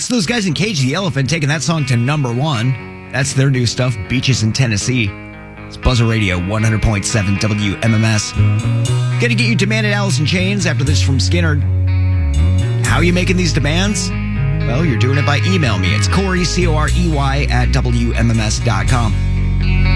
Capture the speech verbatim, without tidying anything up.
That's those guys in Cage the Elephant taking that song to number one. That's their new stuff, Beaches in Tennessee. It's Buzzer Radio, one hundred point seven W M M S. Gonna get you demanded Alice in Chains after this from Skinner. How are you making these demands? Well, you're doing it by email me. It's Corey, C O R E Y, at W M M S dot com.